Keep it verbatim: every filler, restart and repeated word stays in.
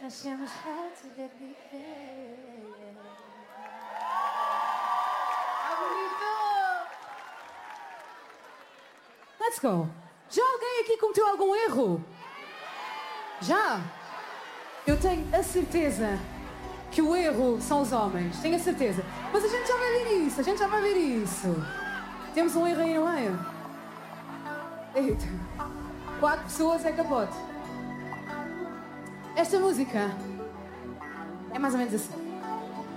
nascemos retos de viver. Ah, bonito! Let's go. Já alguém aqui cometeu algum erro? Já? Eu tenho a certeza que o erro são os homens. Tenho a certeza. Mas a gente já vai ver isso. A gente já vai ver isso. Temos um erro aí no meio. Eita. Quatro pessoas é capote. Esta música é mais ou menos assim.